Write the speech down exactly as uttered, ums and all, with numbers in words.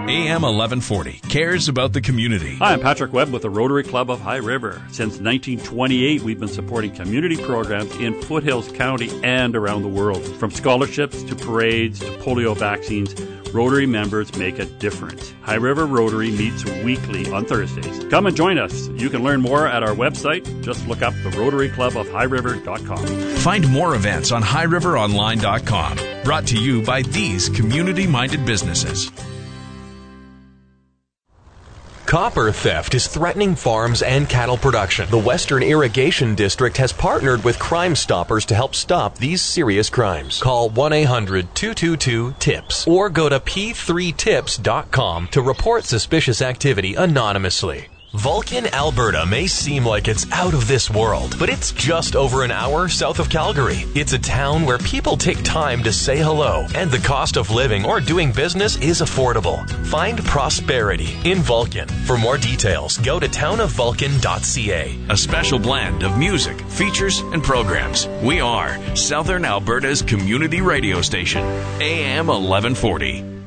A M eleven forty cares about the community. Hi, I'm Patrick Webb with the Rotary Club of High River. Since nineteen twenty-eight, we've been supporting community programs in Foothills County and around the world. From scholarships to parades to polio vaccines, Rotary members make a difference. High River Rotary meets weekly on Thursdays. Come and join us. You can learn more at our website. Just look up the Rotary Club of High River dot com. Find more events on high river online dot com. Brought to you by these community-minded businesses. Copper theft is threatening farms and cattle production. The Western Irrigation District has partnered with Crime Stoppers to help stop these serious crimes. Call one eight hundred two two two TIPS or go to p three tips dot com to report suspicious activity anonymously. Vulcan, Alberta may seem like it's out of this world, but it's just over an hour south of Calgary. It's a town where people take time to say hello, and the cost of living or doing business is affordable. Find prosperity in Vulcan. For more details, go to town of vulcan dot c a. A special blend of music, features, and programs. We are Southern Alberta's community radio station, A M eleven forty.